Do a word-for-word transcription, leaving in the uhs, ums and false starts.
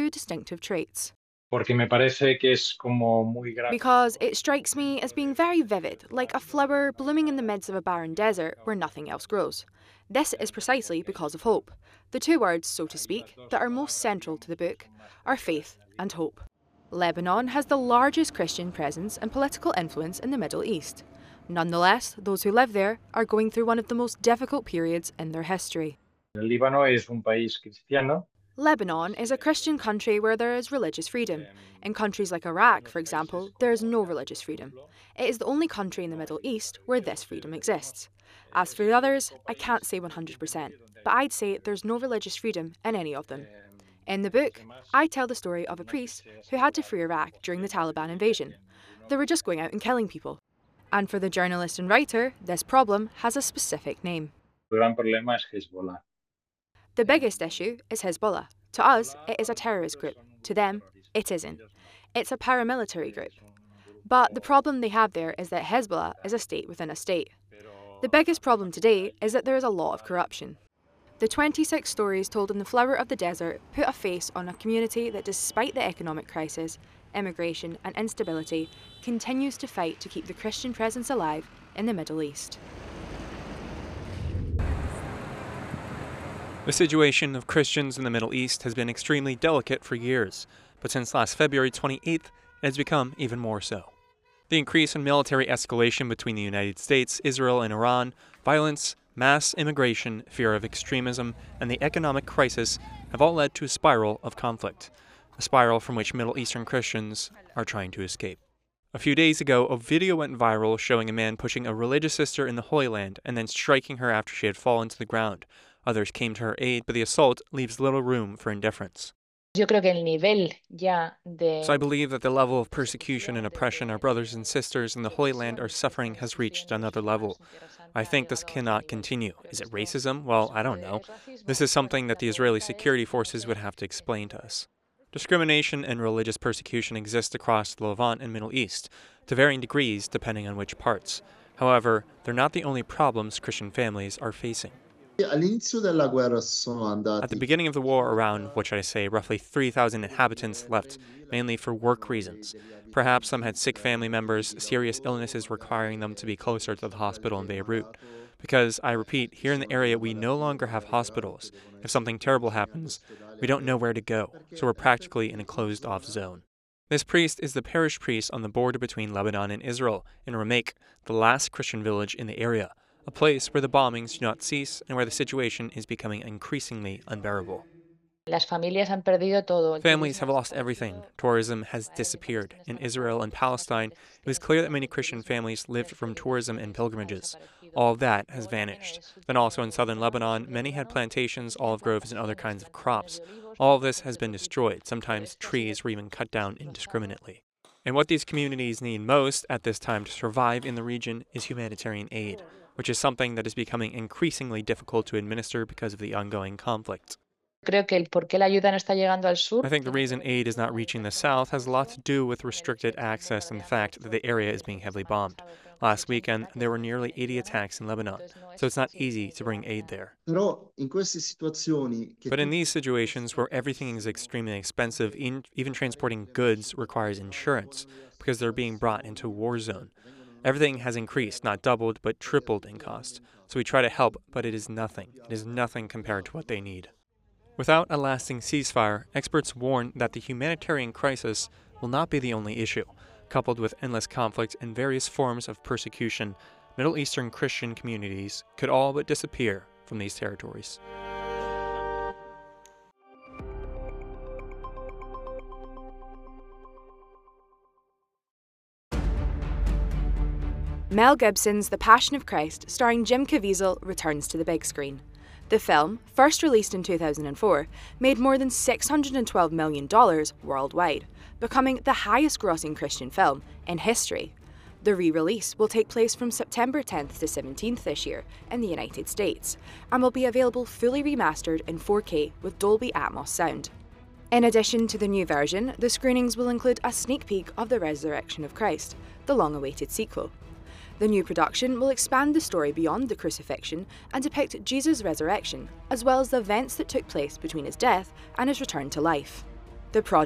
two distinctive traits. Porque me parece que es como muy Because gráfico. it strikes me as being very vivid, like a flower blooming in the midst of a barren desert where nothing else grows. This is precisely because of hope. The two words, so to speak, that are most central to the book are faith and hope. Lebanon has the largest Christian presence and political influence in the Middle East. Nonetheless, those who live there are going through one of the most difficult periods in their history. El Líbano es un país cristiano. Lebanon is a Christian country where there is religious freedom. In countries like Iraq, for example, there is no religious freedom. It is the only country in the Middle East where this freedom exists. As for the others, I can't say one hundred percent, but I'd say there's no religious freedom in any of them. In the book, I tell the story of a priest who had to free Iraq during the Taliban invasion. They were just going out and killing people. And for the journalist and writer, this problem has a specific name. El gran problema es Hezbollah. The biggest issue is Hezbollah. To us, it is a terrorist group. To them, it isn't. It's a paramilitary group. But the problem they have there is that Hezbollah is a state within a state. The biggest problem today is that there is a lot of corruption. The twenty-six stories told in The Flower of the Desert put a face on a community that, despite the economic crisis, immigration and instability, continues to fight to keep the Christian presence alive in the Middle East. The situation of Christians in the Middle East has been extremely delicate for years, but since last February twenty-eighth, it has become even more so. The increase in military escalation between the United States, Israel, and Iran, violence, mass immigration, fear of extremism, and the economic crisis have all led to a spiral of conflict, a spiral from which Middle Eastern Christians are trying to escape. A few days ago, a video went viral showing a man pushing a religious sister in the Holy Land and then striking her after she had fallen to the ground. Others came to her aid, but the assault leaves little room for indifference. Yo creo que el nivel ya de... So I believe that the level of persecution and oppression our brothers and sisters in the Holy Land are suffering has reached another level. I think this cannot continue. Is it racism? Well, I don't know. This is something that the Israeli security forces would have to explain to us. Discrimination and religious persecution exist across the Levant and Middle East, to varying degrees depending on which parts. However, they're not the only problems Christian families are facing. At the beginning of the war, around, what should I say, roughly three thousand inhabitants left, mainly for work reasons. Perhaps some had sick family members, serious illnesses requiring them to be closer to the hospital in Beirut. Because, I repeat, here in the area we no longer have hospitals. If something terrible happens, we don't know where to go, so we're practically in a closed-off zone. This priest is the parish priest on the border between Lebanon and Israel, in Ramek, the last Christian village in the area, a place where the bombings do not cease and where the situation is becoming increasingly unbearable. Las familias han perdido todo. Families have lost everything. Tourism has disappeared. In Israel and Palestine, it was clear that many Christian families lived from tourism and pilgrimages. All of that has vanished. Then also in southern Lebanon, many had plantations, olive groves, and other kinds of crops. All of this has been destroyed. Sometimes trees were even cut down indiscriminately. And what these communities need most at this time to survive in the region is humanitarian aid, which is something that is becoming increasingly difficult to administer because of the ongoing conflict. Creo que el por qué la ayuda no está llegando al sur. I think the reason aid is not reaching the south has a lot to do with restricted access and the fact that the area is being heavily bombed. Last weekend, there were nearly eighty attacks in Lebanon, so it's not easy to bring aid there. But in these situations where everything is extremely expensive, even transporting goods requires insurance because they're being brought into a war zone. Everything has increased, not doubled, but tripled in cost. So we try to help, but it is nothing. It is nothing compared to what they need. Without a lasting ceasefire, experts warn that the humanitarian crisis will not be the only issue. Coupled with endless conflict and various forms of persecution, Middle Eastern Christian communities could all but disappear from these territories. Mel Gibson's The Passion of Christ, starring Jim Caviezel, returns to the big screen. The film, first released in two thousand four, made more than six hundred twelve million dollars worldwide, becoming the highest-grossing Christian film in history. The re-release will take place from September tenth to seventeenth this year in the United States, and will be available fully remastered in four K with Dolby Atmos sound. In addition to the new version, the screenings will include a sneak peek of The Resurrection of Christ, the long-awaited sequel. The new production will expand the story beyond the crucifixion and depict Jesus' resurrection, as well as the events that took place between his death and his return to life. The project